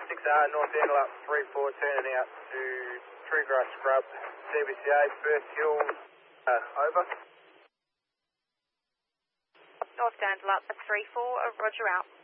6R, North Antelope 34, turning out to Treegrass Scrub, CBCA, First Hills, over. North Antelope 34, roger out.